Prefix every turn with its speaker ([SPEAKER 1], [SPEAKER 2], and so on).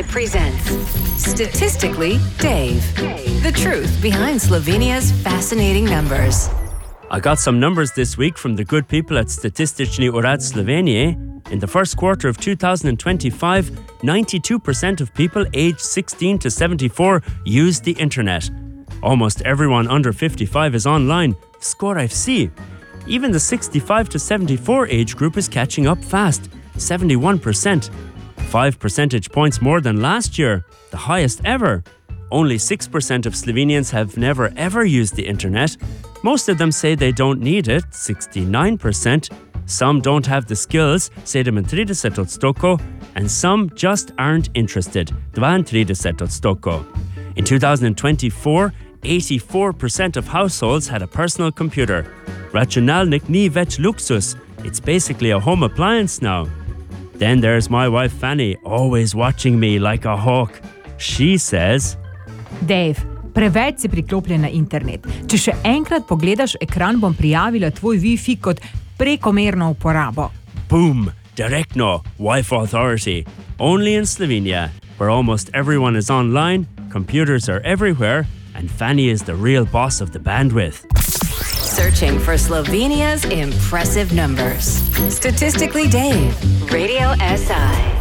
[SPEAKER 1] presents Statistically Dave. The truth behind Slovenia's fascinating numbers.
[SPEAKER 2] I got some numbers this week from the good people at Statistični urad Slovenije. In the first quarter of 2025, 92% of people aged 16 to 74 used the internet. Almost everyone under 55 is online. Skoraj vsi. Even the 65 to 74 age group is catching up fast, 71%. 5 percentage points more than last year, the highest ever. Only 6% of Slovenians have never ever used the internet. Most of them say they don't need it, 69%. Some don't have the skills, 37%, and some just aren't interested, 32%. In 2024, 84% of households had a personal computer. Računalnik ni več luxus, it's basically a home appliance now. Then there's my wife Fanny, always watching me like a hawk. She says,
[SPEAKER 3] Dave, preveč si priklopljen na internet. Če še enkrat pogledaš ekran, bom prijavila tvoj Wi-Fi kot prekomerno uporabo.
[SPEAKER 2] Boom! Direktno, Wi-Fi authority. Only in Slovenia, where almost everyone is online, computers are everywhere, and Fanny is the real boss of the bandwidth.
[SPEAKER 1] Searching for Slovenia's impressive numbers. Statistically Dave, Radio SI.